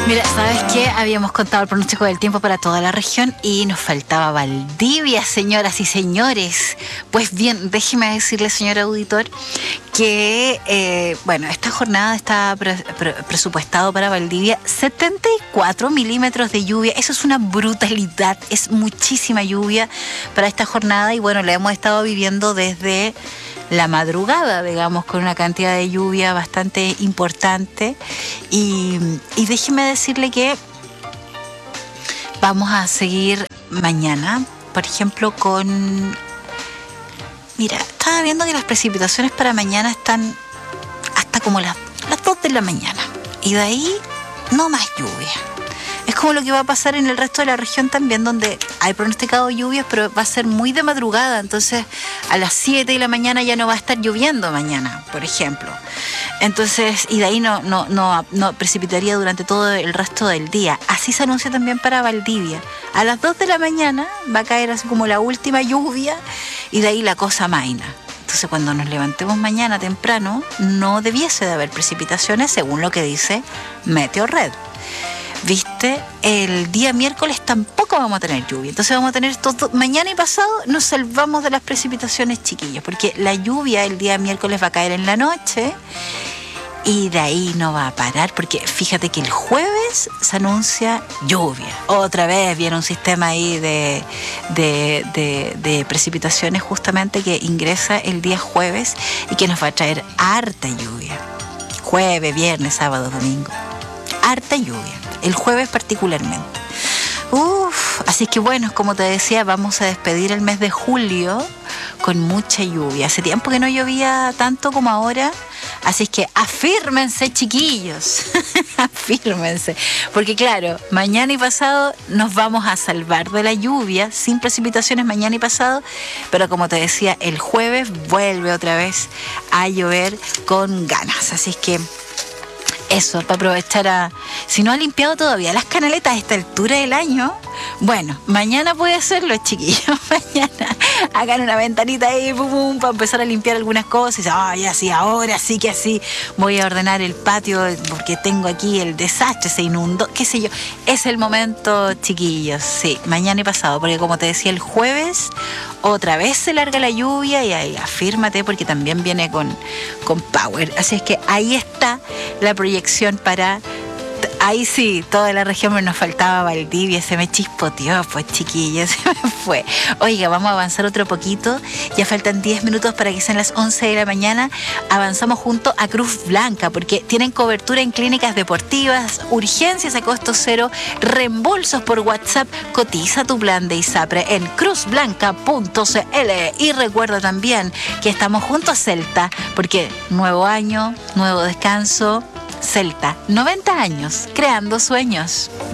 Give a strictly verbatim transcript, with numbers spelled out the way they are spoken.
Mira, ¿sabes qué? Habíamos contado el pronóstico del tiempo para toda la región y nos faltaba Valdivia, señoras y señores. Pues bien, déjeme decirle, señor auditor, que, eh, bueno, esta jornada está pre pre presupuestado para Valdivia setenta y cuatro milímetros de lluvia. Eso es una brutalidad, es muchísima lluvia para esta jornada y, bueno, la hemos estado viviendo desde la madrugada, digamos, con una cantidad de lluvia bastante importante. Y, y déjeme decirle que vamos a seguir mañana, por ejemplo, con... Mira, estaba viendo que las precipitaciones para mañana están hasta como las, las dos de la mañana. Y de ahí no más lluvia. Es como lo que va a pasar en el resto de la región también, donde hay pronosticado lluvias, pero va a ser muy de madrugada. Entonces, a las siete de la mañana ya no va a estar lloviendo mañana, por ejemplo. Entonces, y de ahí no, no, no, no precipitaría durante todo el resto del día. Así se anuncia también para Valdivia. A las dos de la mañana va a caer así como la última lluvia y de ahí la cosa maina. Entonces, cuando nos levantemos mañana temprano, no debiese de haber precipitaciones, según lo que dice Meteorred. ¿Viste? El día miércoles tampoco vamos a tener lluvia. Entonces vamos a tener todo, mañana y pasado nos salvamos de las precipitaciones, chiquillos, porque la lluvia el día miércoles va a caer en la noche y de ahí no va a parar, porque fíjate que el jueves se anuncia lluvia. Otra vez viene un sistema ahí de, de, de, de precipitaciones justamente que ingresa el día jueves y que nos va a traer harta lluvia. Jueves, viernes, sábado, domingo. Harta lluvia. El jueves particularmente. Uf, así que bueno, como te decía, vamos a despedir el mes de julio con mucha lluvia. Hace tiempo que no llovía tanto como ahora, así que afírmense, chiquillos, afírmense, porque claro, mañana y pasado nos vamos a salvar de la lluvia, sin precipitaciones mañana y pasado, pero como te decía, el jueves vuelve otra vez a llover con ganas, así que eso, para aprovechar a... Si no ha limpiado todavía las canaletas a esta altura del año, bueno, mañana puede hacerlo, chiquillos. Mañana hagan una ventanita ahí, pum, pum, para empezar a limpiar algunas cosas. Ay, así, ahora sí que así voy a ordenar el patio porque tengo aquí el desastre, se inundó, qué sé yo. Es el momento, chiquillos, sí, mañana y pasado, porque como te decía, el jueves otra vez se larga la lluvia y ahí afírmate porque también viene con, con power. Así es que ahí está la proyección para... Ahí sí, toda la región, nos faltaba Valdivia, se me chispoteó, pues chiquillos, se me fue. Oiga, vamos a avanzar otro poquito, ya faltan diez minutos para que sean las once de la mañana. Avanzamos junto a Cruz Blanca, porque tienen cobertura en clínicas deportivas, urgencias a costo cero, reembolsos por WhatsApp. Cotiza tu plan de ISAPRE en cruz blanca punto c l. Y recuerda también que estamos junto a Celta, porque nuevo año, nuevo descanso. Celta, noventa años, creando sueños.